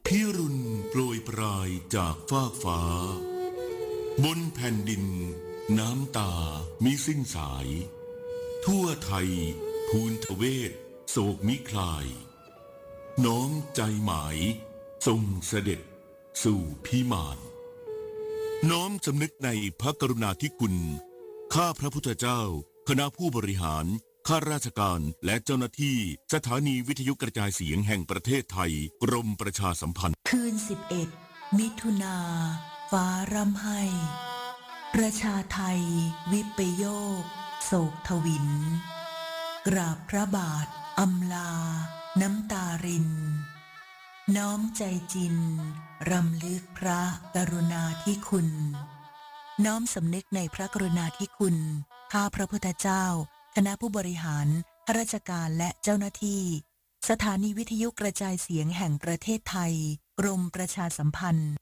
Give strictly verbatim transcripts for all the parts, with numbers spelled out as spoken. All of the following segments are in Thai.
พิรุณโปรยปลายจากฟากฟ้าบนแผ่นดินน้ำตามิสิ้นสายทั่วไทยภูนทเวศโศกมิคลายน้อมใจหมายทรงเสด็จสู่พิมานน้อมสำนึกในพระกรุณาธิคุณข้าพระพุทธเจ้าคณะผู้บริหารข้าราชการและเจ้าหน้าที่สถานีวิทยุกระจายเสียงแห่งประเทศไทยกรมประชาสัมพันธ์คืนสิบเอ็ดมิถุนาฟ้าร่ำไห้ประชาไทยวิปโยคโศกทวินกราบพระบาทอำลาน้ำตารินน้อมใจจินรำลึกพระกรุณาธิคุณน้อมสำนึกในพระกรุณาธิคุณข้าพระพุทธเจ้าคณะผู้บริหารข้าราชการและเจ้าหน้าที่สถานีวิทยุกระจายเสียงแห่งประเทศไทยกรมประชาสัมพันธ์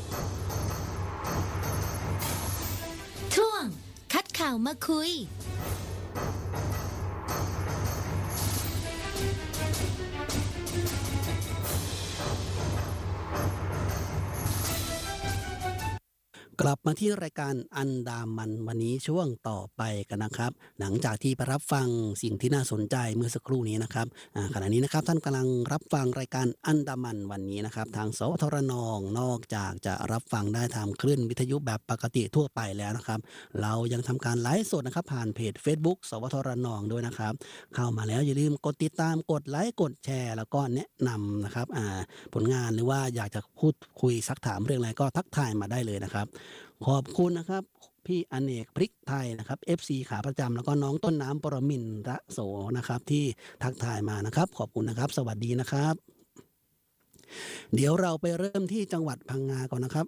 ช่วงคัดข่าวมาคุยกลับมาที่รายการอันดามันวันนี้ช่วงต่อไปกันนะครับหลังจากที่ไปรับฟังสิ่งที่น่าสนใจเมื่อสักครู่นี้นะครับขณะนี้นะครับท่านกำลังรับฟังรายการอันดามันวันนี้นะครับทางสวทรนองนอกจากจะรับฟังได้ทางคลื่นวิทยุแบบปกติทั่วไปแล้วนะครับเรายังทำการไลฟ์สดนะครับผ่านเพจ Facebook สวทรนองด้วยนะครับเข้ามาแล้วอย่าลืมกดติดตามกดไลค์กดแชร์แล้วก็แนะนำนะครับผลงานหรือว่าอยากจะพูดคุยซักถามเรื่องอะไรก็ทักทายมาได้เลยนะครับขอบคุณนะครับพี่อเนกพริกไทยนะครับ เอฟ ซี ขาประจำแล้วก็น้องต้นน้ำปรมินทระโสนะครับที่ทักทายมานะครับขอบคุณนะครับสวัสดีนะครับเดี๋ยวเราไปเริ่มที่จังหวัดพังงาก่อนนะครับ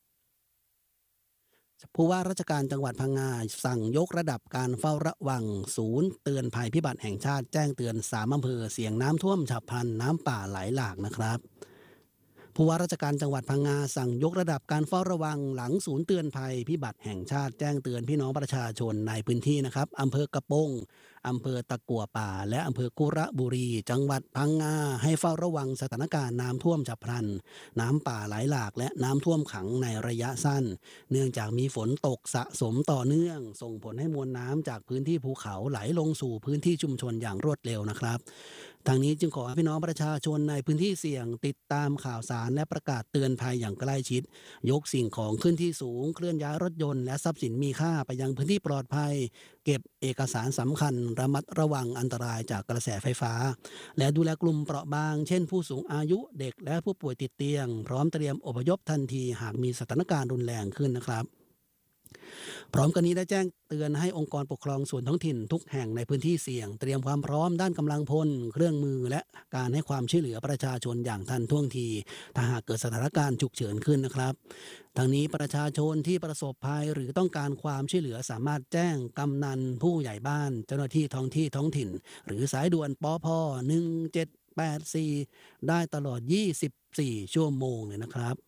ผู้ว่าราชการจังหวัดพังงาสั่งยกระดับการเฝ้าระวังศูนย์เตือนภัยพิบัติแห่งชาติแจ้งเตือนสามอำเภอเสี่ยงน้ำท่วมฉับพลันน้ำป่าไหลหลากนะครับผู้ว่าราชการจังหวัดพังงาสั่งยกระดับการเฝ้าระวังหลังศูนย์เตือนภัยพิบัติแห่งชาติแจ้งเตือนพี่น้องประชาชนในพื้นที่นะครับอำเภอกระโปงอำเภอตะกั่วป่าและอำเภอกุระบุรีจังหวัดพังงาให้เฝ้าระวังสถานการณ์น้ำท่วมฉับพลันน้ำป่าไหลหลากและน้ำท่วมขังในระยะสั้นเนื่องจากมีฝนตกสะสมต่อเนื่องส่งผลให้มวลน้ำจากพื้นที่ภูเขาไหลลงสู่พื้นที่ชุมชนอย่างรวดเร็วนะครับทางนี้จึงขอให้พี่น้องประชาชนในพื้นที่เสี่ยงติดตามข่าวสารและประกาศเตือนภัยอย่างใกล้ชิดยกสิ่งของขึ้นที่สูงเคลื่อนย้ายรถยนต์และทรัพย์สินมีค่าไปยังพื้นที่ปลอดภัยเก็บเอกสารสำคัญระมัดระวังอันตรายจากกระแสไฟฟ้าและดูแลกลุ่มเปราะบางเช่นผู้สูงอายุเด็กและผู้ป่วยติดเตียงพร้อมเตรียมอพยพทันทีหากมีสถานการณ์รุนแรงขึ้นนะครับพร้อมกันนี้ได้แจ้งเตือนให้องค์กรปกครองส่วนท้องถิ่นทุกแห่งในพื้นที่เสี่ยงเตรียมความพร้อมด้านกำลังพลเครื่องมือและการให้ความช่วยเหลือประชาชนอย่างทันท่วงทีถ้าหากเกิดสถานการณ์ฉุกเฉินขึ้นนะครับทางนี้ประชาชนที่ประสบภัยหรือต้องการความช่วยเหลือสามารถแจ้งกำนันผู้ใหญ่บ้านเจ้าหน้าที่ท้องที่ท้องถิ่นหรือสายด่วนปพหนึ่งเจ็ดแปดสี่ได้ตลอดยี่สิบสี่ชั่วโมงเลยนะครับ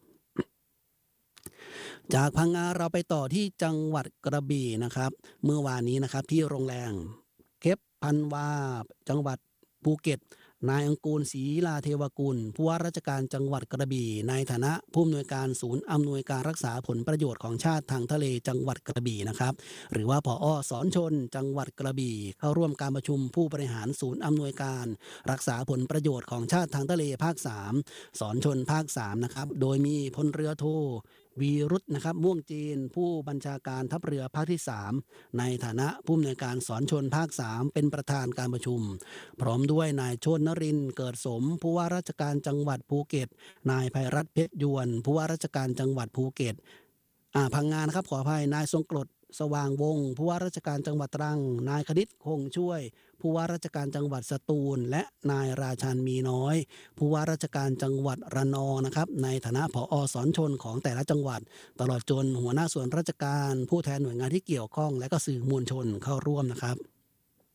จากพังงาเราไปต่อที่จังหวัดกระบี่นะครับเมื่อวานนี้นะครับที่โรงแรมเคปพันวาจังหวัดภูเก็ตนายอังกูลศรีลาเทวกุลผู้ว่าราชการจังหวัดกระบี่ในฐานะผู้อำนวยการศูนย์อำนวยการรักษาผลประโยชน์ของชาติทางทะเลจังหวัดกระบี่นะครับหรือว่าผอ.สอนชนจังหวัดกระบี่เข้าร่วมการประชุมผู้บริหารศูนย์อำนวยการรักษาผลประโยชน์ของชาติทางทะเลภาคสามสอนชนภาคสามนะครับโดยมีพลเรือโทวีรุธนะครับม่วงจีนผู้บัญชาการทัพเรือภาคที่สามในฐานะผู้อำนวยการสอนชนภาคสามเป็นประธานการประชุมพร้อมด้วยนายโชตินรินทร์เกิดสมผู้ว่าราชการจังหวัดภูเก็ตนายไพรัตน์เพชรยวนผู้ว่าราชการจังหวัดภูเก็ตอ่าพังงานะครับขออภัยนายทรงกรดสว่างวงศ์ผู้ว่าราชการจังหวัดตรังนายคณิตคงช่วยผู้ว่าราชการจังหวัดสตูลและนายราชันมีน้อยผู้ว่าราชการจังหวัดระนองนะครับในฐานะผอ.สอนชนของแต่ละจังหวัดตลอดจนหัวหน้าส่วนราชการผู้แทนหน่วยงานที่เกี่ยวข้องและก็สื่อมวลชนเข้าร่วมนะครับ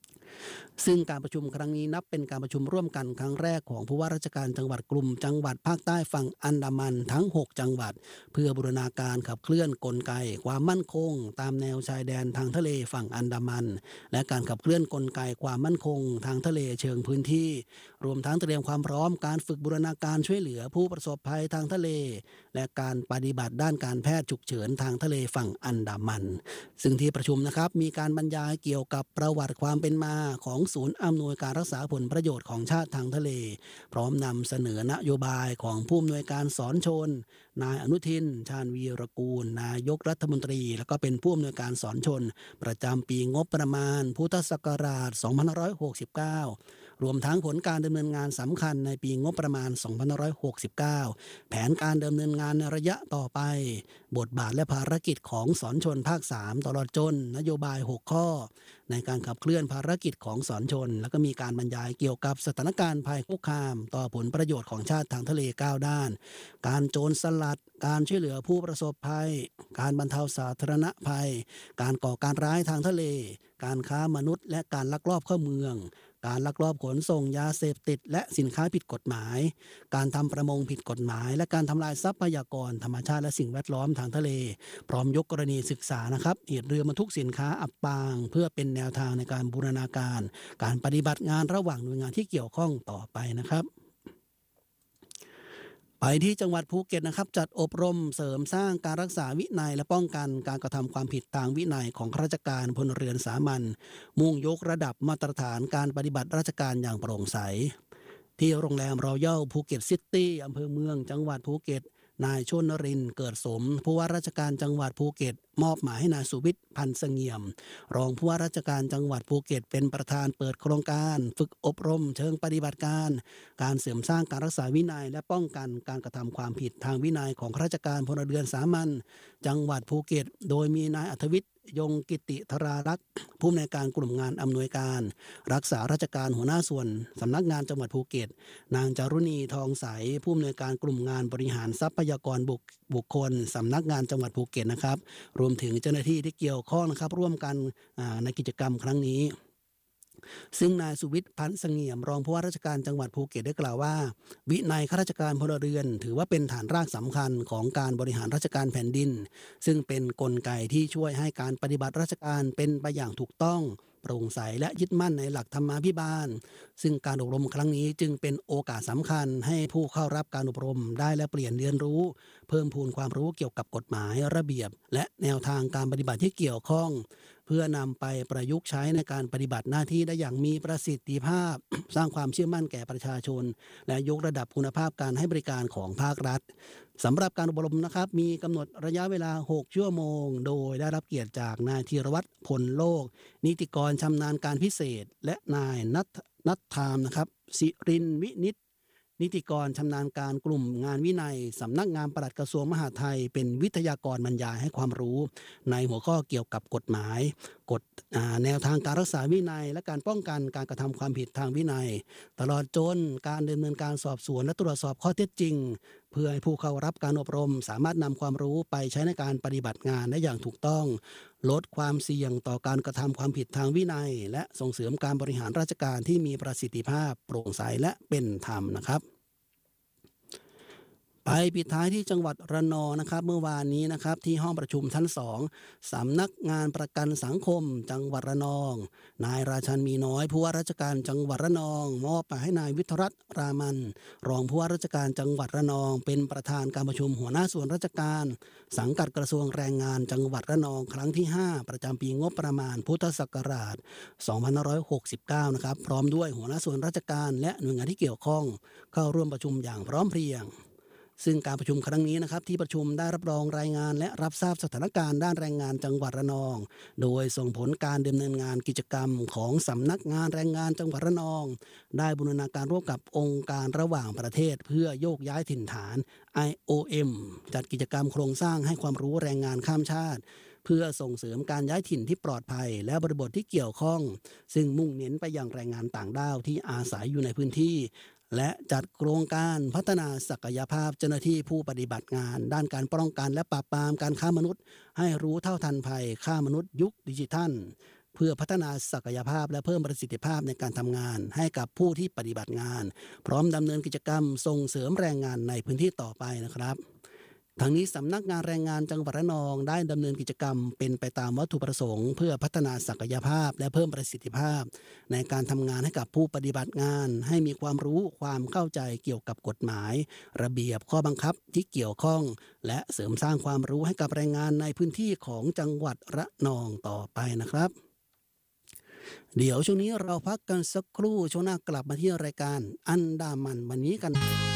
ซึ่งการประชุมครั้งนี้นับเป็นการประชุมร่วมกันครั้งแรกของผู้ว่าราชการจังหวัดกลุ่มจังหวัดภาคใต้ฝั่งอันดามันทั้งหกจังหวัดเพื่อบูรณาการขับเคลื่อนกลไกความมั่นคงตามแนวชายแดนทางทะเลฝั่งอันดามันและการขับเคลื่อนกลไกความมั่นคงทางทะเลเชิงพื้นที่รวมทั้งเตรียมความพร้อมการฝึกบูรณาการช่วยเหลือผู้ประสบภัยทางทะเลและการปฏิบัติด้านการแพทย์ฉุกเฉินทางทะเลฝั่งอันดามันซึ่งที่ประชุมนะครับมีการบรรยายเกี่ยวกับประวัติความเป็นมาของศูนย์อำนวยการรักษาผลประโยชน์ของชาติทางทะเลพร้อมนำเสนอนโยบายของผู้อำนวยการสอนชนนายอนุทินชาญวีรกูลนายกรัฐมนตรีแล้วก็เป็นผู้อำนวยการสอนชนประจำปีงบประมาณพุทธศักราชสองพันห้าร้อยหกสิบเก้ารวมทั้งผลการดำเนินงานสำคัญในปีงบประมาณสองพันห้าร้อยหกสิบเก้าแผนการดำเนินงานในระยะต่อไปบทบาทและภารกิจของสอนชนภาคสามตลอดจนนโยบายหกข้อในการขับเคลื่อนภารกิจของสอนชนแล้วก็มีการบรรยายเกี่ยวกับสถานการณ์ภัยคุกคามต่อผลประโยชน์ของชาติทางทะเลเก้าด้านการโจรสลัดการช่วยเหลือผู้ประสบภัยการบรรเทาสาธารณภัยการก่อการร้ายทางทะเลการค้ามนุษย์และการลักลอบเข้าเมืองการลักลอบขนส่งยาเสพติดและสินค้าผิดกฎหมายการทำประมงผิดกฎหมายและการทำลายทรัพยากรธรรมชาติและสิ่งแวดล้อมทางทะเลพร้อมยกกรณีศึกษานะครับเหตุเรือบรรทุกสินค้าอับปางเพื่อเป็นแนวทางในการบูรณาการการปฏิบัติงานระหว่างหน่วยงานที่เกี่ยวข้องต่อไปนะครับไปที่จังหวัดภูเก็ตนะครับจัดอบรมเสริมสร้างการรักษาวินัยและป้องกันการกระทำความผิดทางวินัยของข้าราชการพลเรือนสามัญมุ่งยกระดับมาตรฐานการปฏิบัติราชการอย่างโปร่งใสที่โรงแรมรอยัลภูเก็ตซิตี้อำเภอเมืองจังหวัดภูเก็ตนายชนนรินทร์เกิดสมผู้ว่าราชการจังหวัดภูเก็ตมอบหมายให้นายสุวิทย์พันธ์เสงี่ยมรองผู้ว่าราชการจังหวัดภูเก็ตเป็นประธานเปิดโครงการฝึกอบรมเชิงปฏิบัติการการเสริมสร้างการรักษาวินัยและป้องกันการกระทำความผิดทางวินัยของข้าราชการพลเรือนสามัญจังหวัดภูเก็ตโดยมีนายอัธวิทย์ยงกิติธรารักษ์ผู้อำนวยการกลุ่มงานอำนวยการรักษาราชการหัวหน้าส่วนสำนักงานจังหวัดภูเก็ตนางจารุณีทองใสผู้อำนวยการกลุ่มงานบริหารทรัพยากรบุคบุคคลสำนักงานจังหวัดภูเก็ตนะครับรวมถึงเจ้าหน้าที่ที่เกี่ยวข้องนะครับร่วมกันในกิจกรรมครั้งนี้ซึ่งนายสุวิทย์พันธ์เสงี่ยมรองผู้ว่าราชการจังหวัดภูเก็ตได้กล่าวว่าวินัยข้าราชการพลเรือนถือว่าเป็นฐานรากสำคัญของการบริหารราชการแผ่นดินซึ่งเป็นกลไกที่ช่วยให้การปฏิบัติราชการเป็นไปอย่างถูกต้องโปร่งใสและยึดมั่นในหลักธรรมาภิบาลซึ่งการอบรมครั้งนี้จึงเป็นโอกาสสำคัญให้ผู้เข้ารับการอบรมได้และเปลี่ยนเรียนรู้เพิ่มพูนความรู้เกี่ยวกับกฎหมายระเบียบและแนวทางการปฏิบัติที่เกี่ยวข้องเพื่อนำไปประยุกต์ใช้ในการปฏิบัติหน้าที่ได้อย่างมีประสิทธิภาพสร้างความเชื่อมั่นแก่ประชาชนและยกระดับคุณภาพการให้บริการของภาครัฐสำหรับการอบรมนะครับมีกำหนดระยะเวลาหกชั่วโมงโดยได้รับเกียรติจากนายธีรวัตรผลโลกนิติกรชำนาญการพิเศษและนายนัทนัทธามนะครับศิรินวินิตนิติกรชำนาญการกลุ่มงานวินัยสำนักงานปลัดกระทรวงมหาดไทยเป็นวิทยากรบรรยายให้ความรู้ในหัวข้อเกี่ยวกับกฎหมายกฎแนวทางการรักษาวินัยและการป้องกันการกระทำความผิดทางวินัยตลอดจนการดำเนินการสอบสวนและตรวจสอบข้อเท็จจริงเพื่อให้ผู้เข้ารับการอบรมสามารถนำความรู้ไปใช้ในการปฏิบัติงานได้อย่างถูกต้องลดความเสี่ยงต่อการกระทำความผิดทางวินัยและส่งเสริมการบริหารราชการที่มีประสิทธิภาพโปร่งใสและเป็นธรรมนะครับไปปิดท้ายที่จังหวัดระนองนะครับเมื่อวานนี้นะครับที่ห้องประชุมชั้นสองสำนักงานประกันสังคมจังหวัดระนองนายราชันมีน้อยผู้ว่าราชการจังหวัดระนองมอบหมายให้นายวิทยรัตน์รามันรองผู้ว่าราชการจังหวัดระนองเป็นประธานการประชุมหัวหน้าส่วนราชการสังกัดกระทรวงแรงงานจังหวัดระนองครั้งที่ห้าประจำปีงบประมาณพุทธศักราชสองพันห้าร้อยหกสิบเก้านะครับพร้อมด้วยหัวหน้าส่วนราชการและหน่วยงานที่เกี่ยวข้องเข้าร่วมประชุมอย่างพร้อมเพรียงซึ่งการประชุมครั้งนี้นะครับที่ประชุมได้รับรองรายงานและรับทราบสถานการณ์ด้านแรงงานจังหวัดระนองโดยส่งผลการดำเนินงานกิจกรรมของสำนักงานแรงงานจังหวัดระนองได้บูรณาการร่วมกับองค์การระหว่างประเทศเพื่อโยกย้ายถิ่นฐาน ไอ โอ เอ็ม จัดกิจกรรมโครงสร้างให้ความรู้แรงงานข้ามชาติเพื่อส่งเสริมการย้ายถิ่นที่ปลอดภัยและบริบทที่เกี่ยวข้องซึ่งมุ่งเน้นไปยังแรงงานต่างด้าวที่อาศัยอยู่ในพื้นที่และจัดโครงการพัฒนาศักยภาพเจ้าหน้าที่ผู้ปฏิบัติงานด้านการป้องกันและปราบปรามการค้ามนุษย์ให้รู้เท่าทันภัยค้ามนุษย์ยุคดิจิทัลเพื่อพัฒนาศักยภาพและเพิ่มประสิทธิภาพในการทำงานให้กับผู้ที่ปฏิบัติงานพร้อมดำเนินกิจกรรมส่งเสริมแรงงานในพื้นที่ต่อไปนะครับทั้งนี้สำนักงานแรงงานจังหวัดระนองได้ดำเนินกิจกรรมเป็นไปตามวัตถุประสงค์เพื่อพัฒนาศักยภาพและเพิ่มประสิทธิภาพในการทำงานให้กับผู้ปฏิบัติงานให้มีความรู้ความเข้าใจเกี่ยวกับกฎหมายระเบียบข้อบังคับที่เกี่ยวข้องและเสริมสร้างความรู้ให้กับแรงงานในพื้นที่ของจังหวัดระนองต่อไปนะครับเดี๋ยวช่วงนี้เราพักกันสักครู่ช่วงหน้ากลับมาที่รายการอันดามันวันนี้กัน